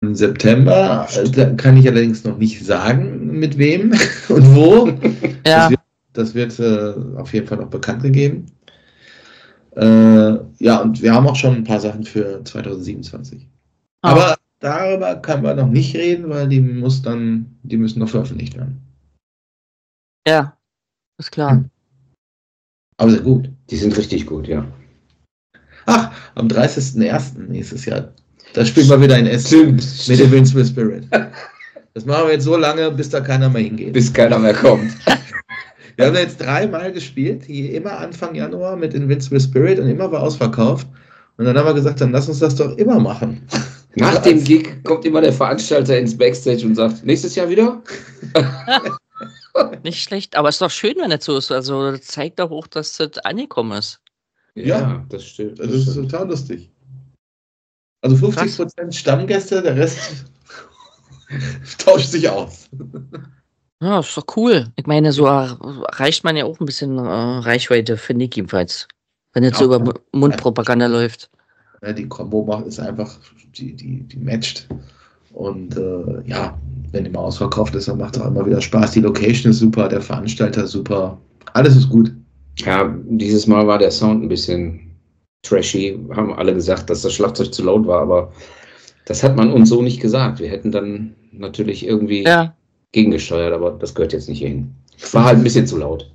Im September, da kann ich allerdings noch nicht sagen, mit wem und wo. Ja. Das wird auf jeden Fall noch bekannt gegeben. Ja, und wir haben auch schon ein paar Sachen für 2027. Aber darüber können wir noch nicht reden, weil die müssen noch veröffentlicht werden. Ja, ist klar. Aber sehr gut. Die sind richtig gut, ja. Ach, am 30.01. nächstes Jahr. Da spielen wir wieder in Essen mit dem Invincible Spirit. Das machen wir jetzt so lange, bis da keiner mehr hingeht. Bis keiner mehr kommt. Wir haben jetzt 3-mal gespielt, immer Anfang Januar mit Invincible Spirit und immer war ausverkauft. Und dann haben wir gesagt, dann lass uns das doch immer machen. Nach dem Gig kommt immer der Veranstalter ins Backstage und sagt, nächstes Jahr wieder? Nicht schlecht, aber es ist doch schön, wenn das so ist. Also das zeigt doch auch, dass das angekommen ist. Ja, das stimmt. Das ist total lustig. Also 50% Stammgäste, der Rest tauscht sich aus. Ja, ist doch cool. Ich meine, so erreicht man ja auch ein bisschen Reichweite, finde ich jedenfalls. Wenn jetzt so über Mundpropaganda läuft. Ja, die Combo ist einfach, die matcht. Und wenn die mal ausverkauft ist, dann macht es auch immer wieder Spaß. Die Location ist super, der Veranstalter ist super. Alles ist gut. Ja, dieses Mal war der Sound ein bisschen trashy. Haben alle gesagt, dass das Schlagzeug zu laut war, aber das hat man uns so nicht gesagt. Wir hätten dann natürlich irgendwie gegengesteuert, aber das gehört jetzt nicht hierhin. War halt ein bisschen zu laut.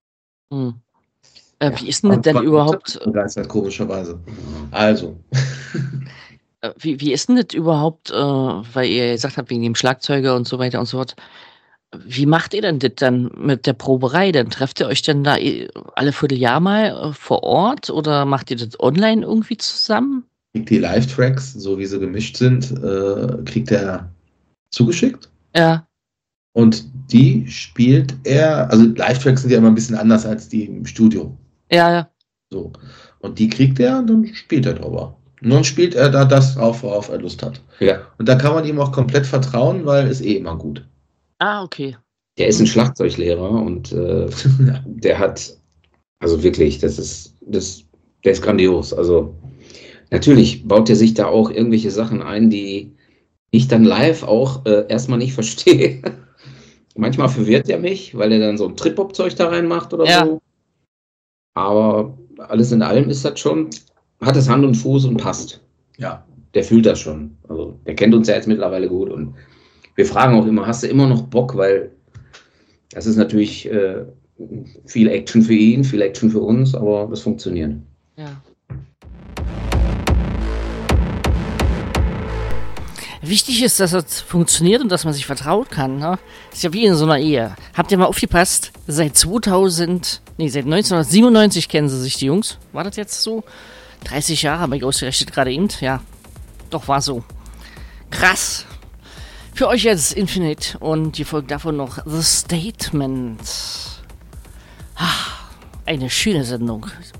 Wie ist denn das denn überhaupt? Begeistert, komischerweise. Also. Wie ist denn das überhaupt, weil ihr gesagt habt, wegen dem Schlagzeuger und so weiter und so fort. Wie macht ihr denn das dann mit der Proberei? Dann trefft ihr euch denn da alle Vierteljahr mal vor Ort oder macht ihr das online irgendwie zusammen? Die Live-Tracks, so wie sie gemischt sind, kriegt er zugeschickt. Ja. Und die spielt er, also Live-Tracks sind ja immer ein bisschen anders als die im Studio. Ja. So. Und die kriegt er und dann spielt er drüber. Und dann spielt er da das drauf, worauf er Lust hat. Ja. Und da kann man ihm auch komplett vertrauen, weil es immer gut. Ah, okay. Der ist ein Schlagzeuglehrer und der hat, also wirklich, der ist grandios. Also natürlich baut er sich da auch irgendwelche Sachen ein, die ich dann live auch erstmal nicht verstehe. Manchmal verwirrt er mich, weil er dann so ein Trip-Hop-Zeug da reinmacht oder so. Aber alles in allem ist das schon, hat es Hand und Fuß und passt. Ja. Der fühlt das schon. Also der kennt uns ja jetzt mittlerweile gut und wir fragen auch immer, hast du immer noch Bock? Weil das ist natürlich viel Action für ihn, viel Action für uns, aber das funktioniert. Ja. Wichtig ist, dass das funktioniert und dass man sich vertrauen kann. Ne? Ist ja wie in so einer Ehe. Habt ihr mal aufgepasst? Seit 1997 kennen sie sich, die Jungs. War das jetzt so? 30 Jahre habe ich ausgerechnet gerade eben. Ja, doch war so. Krass. Für euch jetzt Infinite und die Folge davon noch The Statement. Eine schöne Sendung.